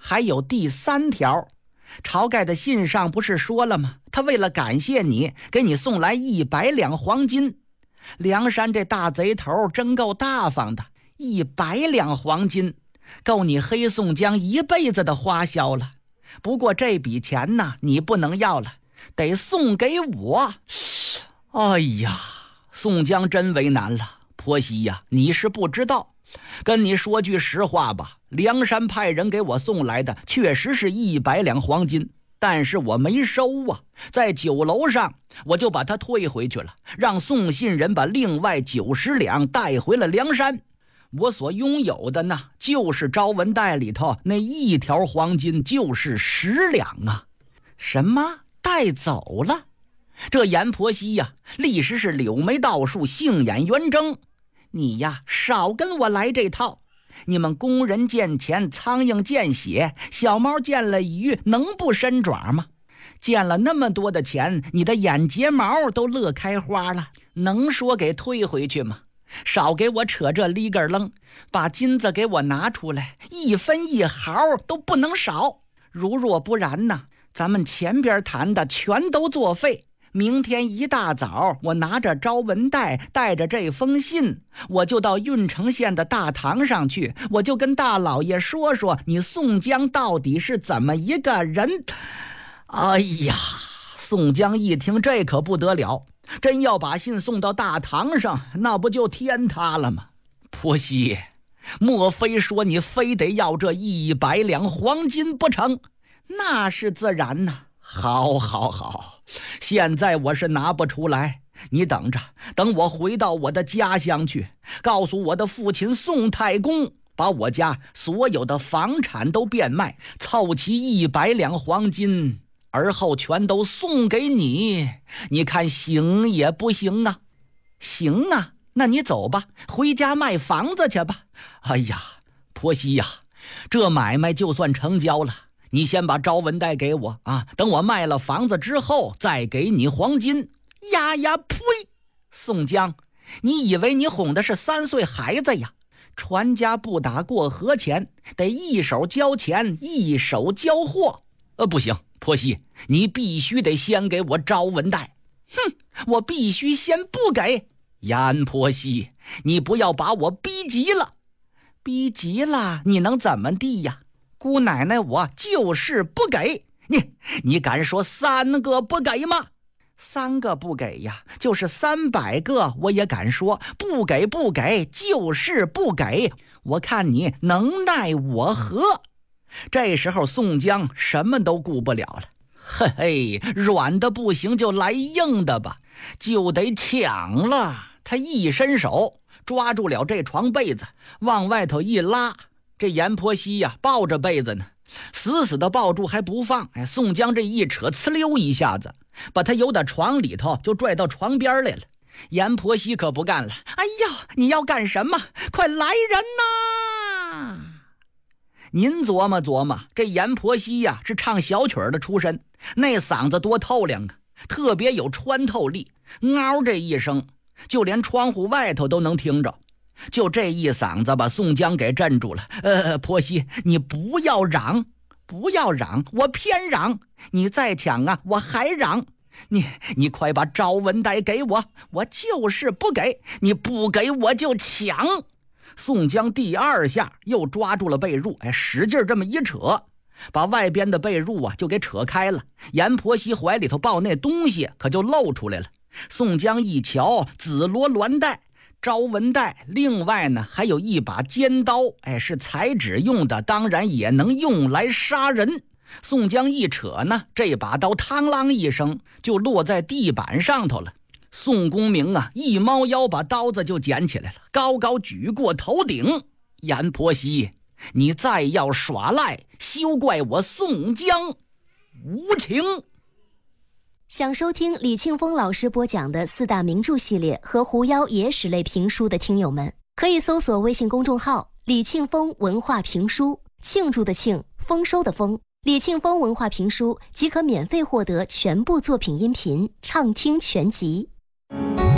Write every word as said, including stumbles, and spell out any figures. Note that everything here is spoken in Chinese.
还有第三条，晁盖的信上不是说了吗？他为了感谢你，给你送来一百两黄金。梁山这大贼头真够大方的，一百两黄金，够你黑宋江一辈子的花销了。不过这笔钱呢，你不能要了，得送给我。哎呀，宋江真为难了。婆媳呀，你是不知道，跟你说句实话吧，梁山派人给我送来的确实是一百两黄金，但是我没收啊，在酒楼上我就把它退回去了，让送信人把另外九十两带回了梁山。我所拥有的呢，就是招文袋里头那一条黄金，就是十两啊。什么？带走了？这阎婆惜呀，立时是柳眉倒竖，杏眼圆睁。你呀，少跟我来这套。你们工人见钱，苍蝇见血，小猫见了鱼，能不伸爪吗？见了那么多的钱，你的眼睫毛都乐开花了，能说给退回去吗？少给我扯这哩个楞，把金子给我拿出来，一分一毫都不能少。如若不然呢，咱们前边谈的全都作废。明天一大早，我拿着招文袋，带着这封信，我就到郓城县的大堂上去，我就跟大老爷说说你宋江到底是怎么一个人。哎呀，宋江一听这可不得了，真要把信送到大堂上，那不就天塌了吗？婆媳，莫非说你非得要这一百两黄金不成？那是自然呐。好好好，现在我是拿不出来，你等着，等我回到我的家乡去，告诉我的父亲宋太公，把我家所有的房产都变卖，凑齐一百两黄金，而后全都送给你，你看行也不行啊？行啊，那你走吧，回家卖房子去吧。哎呀，婆媳呀，这买卖就算成交了，你先把招文袋给我啊，等我卖了房子之后再给你黄金。呀呀呸！宋江，你以为你哄的是三岁孩子呀？传家不打过河前，得一手交钱一手交货。呃，不行，婆媳，你必须得先给我招文袋。哼，我必须先不给。阎婆惜，你不要把我逼急了。逼急了你能怎么地呀？姑奶奶，我就是不给你。你敢说三个不给吗？三个不给呀，就是三百个我也敢说不给不给，就是不给。我看你能奈我何？这时候宋江什么都顾不了了，嘿嘿，软的不行就来硬的吧，就得抢了。他一伸手抓住了这床被子，往外头一拉，这阎婆惜呀抱着被子呢，死死的抱住还不放。哎，宋江这一扯，呲溜一下子把他由到床里头就拽到床边来了。阎婆惜可不干了，哎呀，你要干什么？快来人呐！您琢磨琢磨，这阎婆惜呀是唱小曲儿的出身，那嗓子多透亮啊，特别有穿透力，嗷这一声就连窗户外头都能听着。就这一嗓子把宋江给镇住了。呃，婆惜，你不要嚷，不要嚷，我偏嚷。你再抢啊，我还嚷。你你快把招文袋给我，我就是不给，你不给我就抢。宋江第二下又抓住了被褥，哎，使劲这么一扯，把外边的被褥啊就给扯开了。阎婆惜怀里头抱那东西可就露出来了。宋江一瞧，紫罗鸾带、招文袋，另外呢还有一把尖刀，哎，是裁纸用的，当然也能用来杀人。宋江一扯呢，这把刀嘡啷一声就落在地板上头了。宋公明啊，一猫腰把刀子就捡起来了，高高举过头顶。阎婆惜，你再要耍赖，休怪我宋江无情。 想收听李庆丰老师播讲的四大名著系列和狐妖野史类评书的听友们，可以搜索微信公众号李庆丰文化评书，庆祝的庆，丰收的丰，李庆丰文化评书即可免费获得全部作品音频畅听全集。